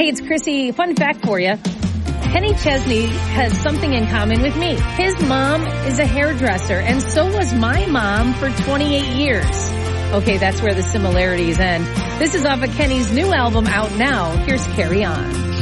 Hey, it's Chrissy. Fun fact for you. Kenny Chesney has something in common with me. His mom is a hairdresser, and so was my mom for 28 years. Okay, that's where the similarities end. This is off of Kenny's new album out now. Here's Carry On.